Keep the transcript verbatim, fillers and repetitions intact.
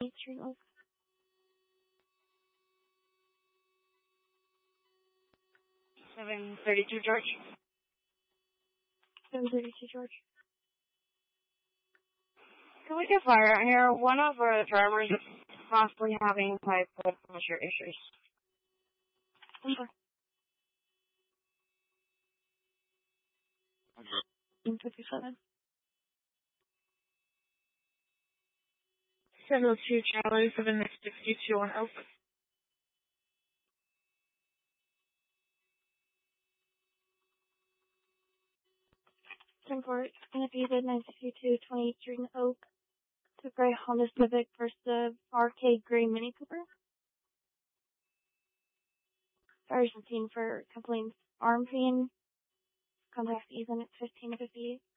Street Oak. seven thirty-two George. seven thirty-two George. Can we get fire out here? One of our drivers is possibly having pipe pressure issues. Number. one fifty-seven. seven oh two Charlie, seven sixty-two on Oak. ten four, it's going to be the nine sixty-two twenty-eighth Street in Oak. The gray Honda Civic versus the R K Gray Mini Cooper. Fires and scene for complaints arm pain. Contact Ethan at fifteen to fifty-eight.